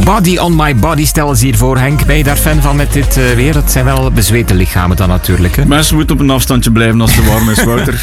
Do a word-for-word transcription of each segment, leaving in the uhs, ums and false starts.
Body on my body stellen ze hier voor. Henk, ben je daar fan van met dit uh, weer? Dat zijn wel bezweten lichamen dan natuurlijk. Hè? Mensen moeten op een afstandje blijven als het warm is, Wouter.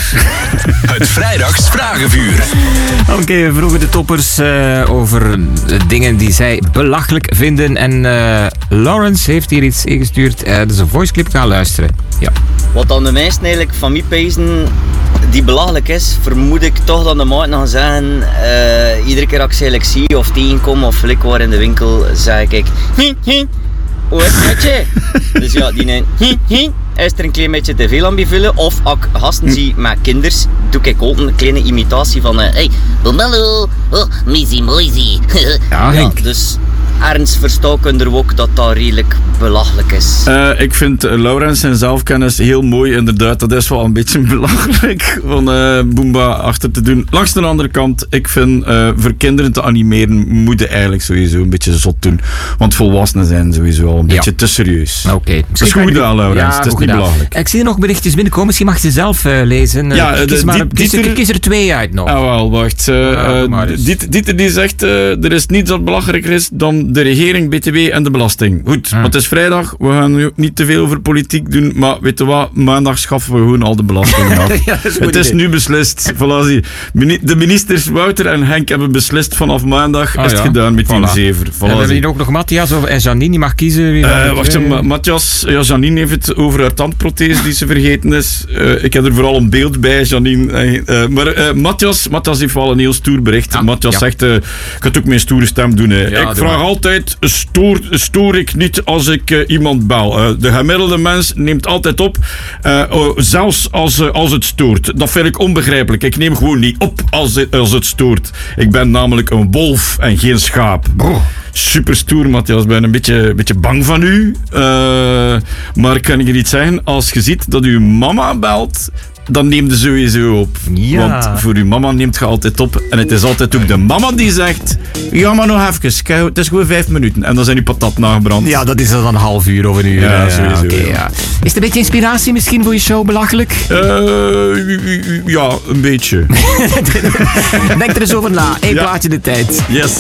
Het Vrijdags Vragenvuur. Oké, okay, we vroegen de toppers uh, over dingen die zij belachelijk vinden. En uh, Lawrence heeft hier iets ingestuurd. Uh, dat is een voiceclip. Gaan luisteren. Ja. Wat dan de meesten eigenlijk van mij pezen die belachelijk is, vermoed ik toch dat de maat gaan zeggen, uh, iedere keer als ik ze eigenlijk zie of tegenkom of flik waar in de winkel, zeg ik hi, hi, hoe is het met je? Dus ja, die neemt hi, hi, is er een klein beetje te veel aan bevullen. Of als ik gasten zie met kinders, doe ik ook een kleine imitatie van uh, hey, hallo, oh, mizi moizi. Ja, Henk. Ja, dus ergens verstaan kunnen we ook dat dat redelijk belachelijk is. Uh, ik vind uh, Laurens zijn zelfkennis heel mooi, inderdaad. Dat is wel een beetje belachelijk van uh, Boomba achter te doen. Langs de andere kant, ik vind uh, voor kinderen te animeren moet je eigenlijk sowieso een beetje zot doen. Want volwassenen zijn sowieso al een ja. beetje te serieus. Oké. Okay. Dat is goed gedaan, Laurens. Het is niet gedaan. Belachelijk. Ik zie er nog berichtjes binnenkomen. Misschien mag je ze zelf uh, lezen. Uh, ja, kies, de, maar, die, kies, Dieter, er, kies er twee uit nog. Ah, wel, wacht. Uh, ja, uh, Dieter, Dieter die zegt, uh, er is niets dat belachelijker is dan de regering, B T W en de belasting. Goed, hmm. maar het is vrijdag. We gaan nu ook niet te veel over politiek doen. Maar weet je wat? Maandag schaffen we gewoon al de belastingen af. Ja, is het is idee. Nu beslist. Voilà, de ministers Wouter en Henk hebben beslist vanaf maandag oh, is het ja. gedaan met voilà. die zever. Voilà, en we hebben hier ook nog Matthias en Janine. Die mag kiezen. Wie uh, wacht, uh, Matthias. Ja, Janine heeft het over haar tandprothese die ze vergeten is. Uh, ik heb er vooral een beeld bij, Janine. Uh, maar uh, Matthias, Matthias heeft wel een heel stoer bericht. Ja, Matthias ja. zegt, uh, ik ga het ook met een stoere stem doen. Uh. Ja, ik vraag maar. altijd, stoor, stoor ik niet als ik uh, iemand bel. Uh, de gemiddelde mens neemt altijd op, uh, uh, zelfs als, uh, als het stoort. Dat vind ik onbegrijpelijk. Ik neem gewoon niet op als het, als het stoort. Ik ben namelijk een wolf en geen schaap. Brr. Super stoer, Matthias. Ik ben een beetje, een beetje bang van u. Uh, maar kan ik je niet zeggen, als je ziet dat uw mama belt, dan neem je sowieso op. Ja. Want voor uw mama neemt je altijd op. En het is altijd ook de mama die zegt, ja, maar nog even. Het is gewoon vijf minuten. En dan zijn uw patat nagebrand. Ja, dat is dan een half uur of een uur. Ja, ja, sowieso. Okay, ja. Is het een beetje inspiratie misschien voor je show, belachelijk? Uh, ja, een beetje. Denk er eens over na. Eén ja. plaatje de tijd. Yes.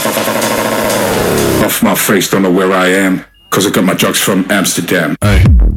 Off my face, don't know where I am, cause I got my drugs from Amsterdam. Hey.